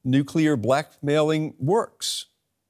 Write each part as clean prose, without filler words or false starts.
nuclear blackmailing works?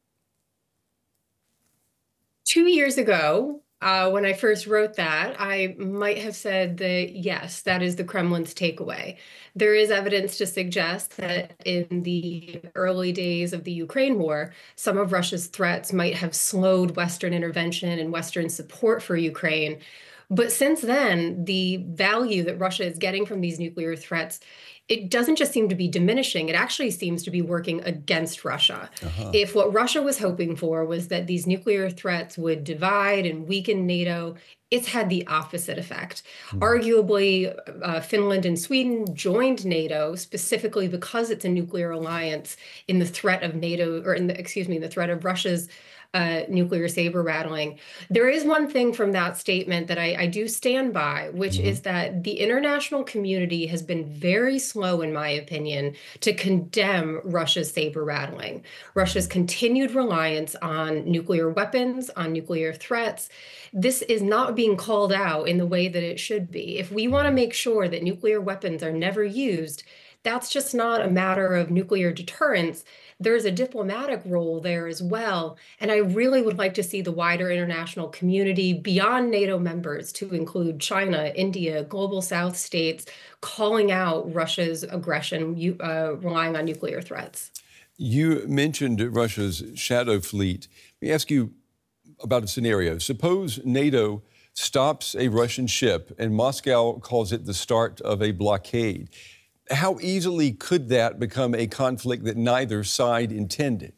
2 years ago, when I first wrote that, I might have said that yes, that is the Kremlin's takeaway. There is evidence to suggest that in the early days of the Ukraine war, some of Russia's threats might have slowed Western intervention and Western support for Ukraine. But since then, the value that Russia is getting from these nuclear threats, it doesn't just seem to be diminishing, it actually seems to be working against Russia. Uh-huh. If what Russia was hoping for was that these nuclear threats would divide and weaken NATO, it's had the opposite effect. Hmm. Arguably, Finland and Sweden joined NATO specifically because it's a nuclear alliance in the threat of NATO, or excuse me, the threat of Russia's nuclear saber rattling. There is one thing from that statement that I do stand by, which Hmm. is that the international community has been very slow, in my opinion, to condemn Russia's saber rattling. Russia's continued reliance on nuclear weapons, on nuclear threats. This is not being called out in the way that it should be. If we want to make sure that nuclear weapons are never used, that's just not a matter of nuclear deterrence. There's a diplomatic role there as well. And I really would like to see the wider international community beyond NATO members to include China, India, global South states calling out Russia's aggression, relying on nuclear threats. You mentioned Russia's shadow fleet. Let me ask you about a scenario. Suppose NATO stops a Russian ship and Moscow calls it the start of a blockade. How easily could that become a conflict that neither side intended?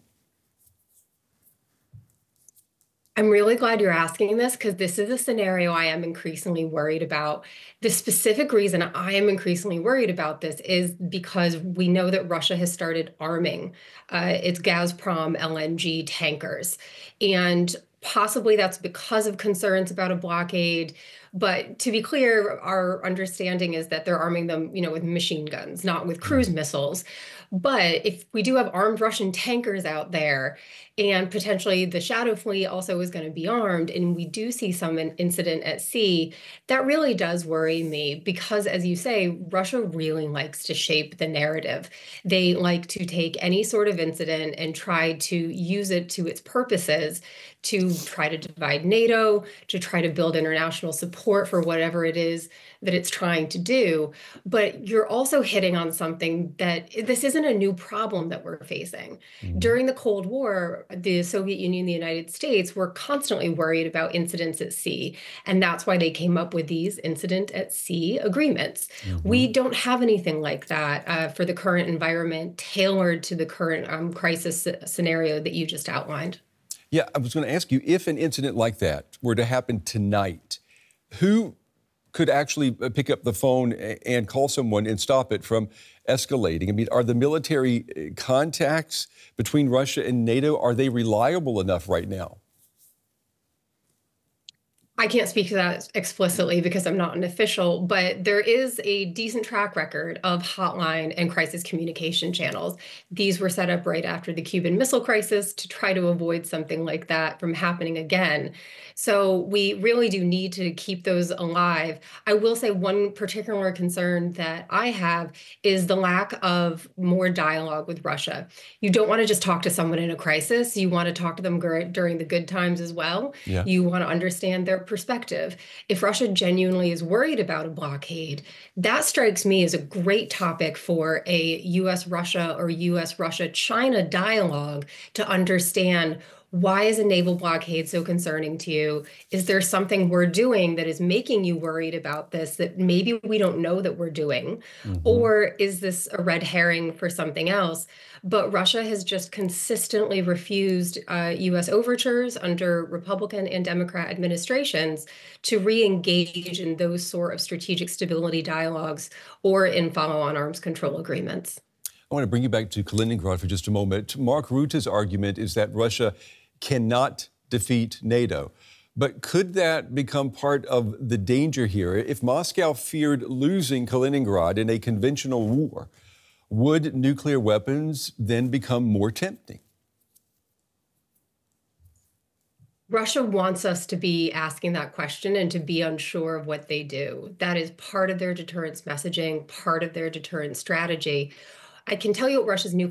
I'm really glad you're asking this because this is a scenario I am increasingly worried about. The specific reason I am increasingly worried about this is because we know that Russia has started arming its Gazprom LNG tankers. And possibly that's because of concerns about a blockade. But to be clear, our understanding is that they're arming them, with machine guns, not with cruise missiles. But if we do have armed Russian tankers out there, and potentially the Shadow Fleet also is going to be armed, and we do see some incident at sea, that really does worry me because, as you say, Russia really likes to shape the narrative. They like to take any sort of incident and try to use it to its purposes to try to divide NATO, to try to build international support for whatever it is that it's trying to do. But you're also hitting on something that this isn't a new problem that we're facing. Mhm. During the Cold War, the Soviet Union and the United States were constantly worried about incidents at sea. And that's why they came up with these incident at sea agreements. We Mhm. don't have anything like that for the current environment tailored to the current crisis scenario that you just outlined. Yeah, I was going to ask you if an incident like that were to happen tonight, who could actually pick up the phone and call someone and stop it from escalating? I mean, are the military contacts between Russia and NATO, are they reliable enough right now? I can't speak to that explicitly because I'm not an official, but there is a decent track record of hotline and crisis communication channels. These were set up right after the Cuban Missile Crisis to try to avoid something like that from happening again. So we really do need to keep those alive. I will say one particular concern that I have is the lack of more dialogue with Russia. You don't want to just talk to someone in a crisis. You want to talk to them during the good times as well. Yeah. You want to understand their perspective. If Russia genuinely is worried about a blockade, that strikes me as a great topic for a US Russia or US Russia China dialogue to understand, why is a naval blockade so concerning to you? Is there something we're doing that is making you worried about this that maybe we don't know that we're doing? Hmm. Or is this a red herring for something else? But Russia has just consistently refused US overtures under Republican and Democrat administrations to re-engage in those sort of strategic stability dialogues or in follow-on arms control agreements. I want to bring you back to Kaliningrad for just a moment. Mark Rutte's argument is that Russia cannot defeat NATO. But could that become part of the danger here? If Moscow feared losing Kaliningrad in a conventional war, would nuclear weapons then become more tempting? Russia wants us to be asking that question and to be unsure of what they do. That is part of their deterrence messaging, part of their deterrence strategy. I can tell you what Russia's nuclear